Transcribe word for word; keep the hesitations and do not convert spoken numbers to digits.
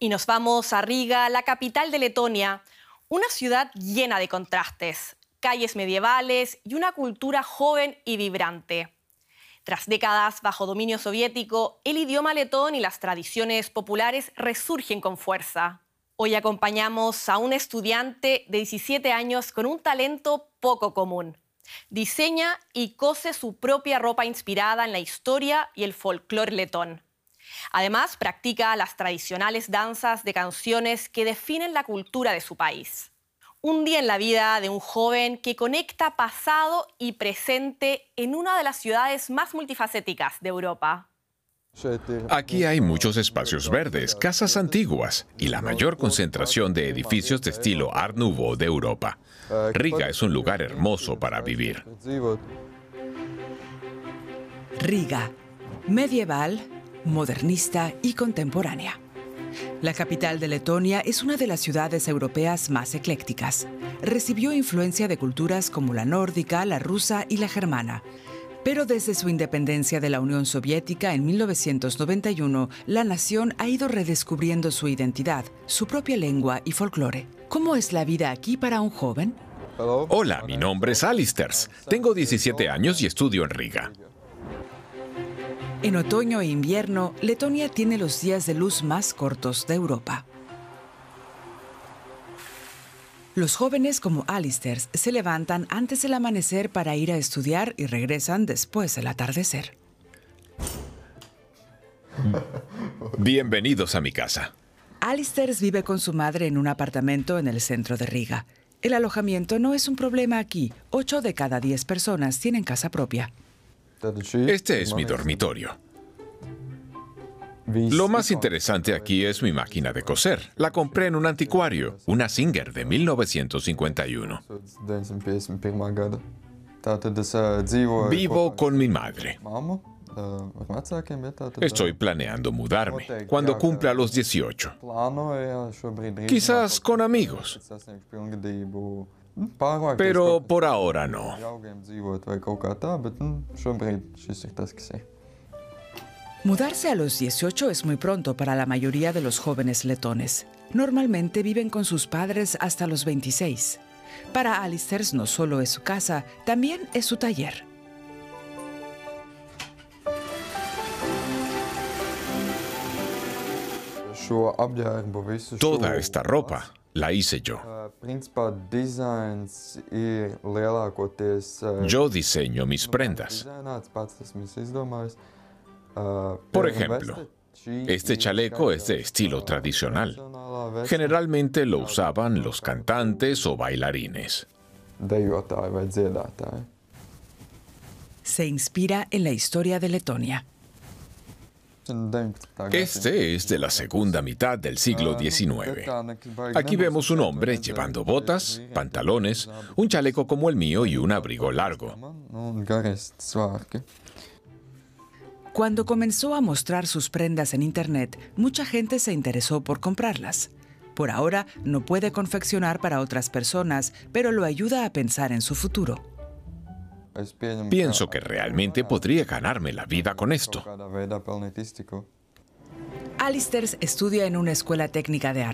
Y nos vamos a Riga, la capital de Letonia, una ciudad llena de contrastes, calles medievales y una cultura joven y vibrante. Tras décadas bajo dominio soviético, el idioma letón y las tradiciones populares resurgen con fuerza. Hoy acompañamos a un estudiante de diecisiete años con un talento poco común. Diseña y cose su propia ropa inspirada en la historia y el folclore letón. Además, practica las tradicionales danzas de canciones que definen la cultura de su país. Un día en la vida de un joven que conecta pasado y presente en una de las ciudades más multifacéticas de Europa. Aquí hay muchos espacios verdes, casas antiguas y la mayor concentración de edificios de estilo Art Nouveau de Europa. Riga es un lugar hermoso para vivir. Riga, medieval, modernista y contemporánea. La capital de Letonia es una de las ciudades europeas más eclécticas. Recibió influencia de culturas como la nórdica, la rusa y la germana. Pero desde su independencia de la Unión Soviética en mil novecientos noventa y uno, la nación ha ido redescubriendo su identidad, su propia lengua y folclore. ¿Cómo es la vida aquí para un joven? Hola, mi nombre es Alisters. Tengo diecisiete años y estudio en Riga. En otoño e invierno, Letonia tiene los días de luz más cortos de Europa. Los jóvenes como Alisters se levantan antes del amanecer para ir a estudiar y regresan después del atardecer. Bienvenidos a mi casa. Alisters vive con su madre en un apartamento en el centro de Riga. El alojamiento no es un problema aquí. Ocho de cada diez personas tienen casa propia. Este es mi dormitorio. Lo más interesante aquí es mi máquina de coser. La compré en un anticuario, una Singer de mil novecientos cincuenta y uno. Vivo con mi madre. Estoy planeando mudarme cuando cumpla los dieciocho. Quizás con amigos. Pero por ahora no. Mudarse a los dieciocho es muy pronto para la mayoría de los jóvenes letones. Normalmente viven con sus padres hasta los veintiséis. Para Alisters no solo es su casa, también es su taller. Toda esta ropa la hice yo. Yo diseño mis prendas. Por ejemplo, este chaleco es de estilo tradicional. Generalmente lo usaban los cantantes o bailarines. Se inspira en la historia de Letonia. Este es de la segunda mitad del siglo diecinueve. Aquí vemos un hombre llevando botas, pantalones, un chaleco como el mío y un abrigo largo. Cuando comenzó a mostrar sus prendas en Internet, mucha gente se interesó por comprarlas. Por ahora, no puede confeccionar para otras personas, pero lo ayuda a pensar en su futuro. Pienso que realmente podría ganarme la vida con esto. Alisters estudia en una escuela técnica de arte.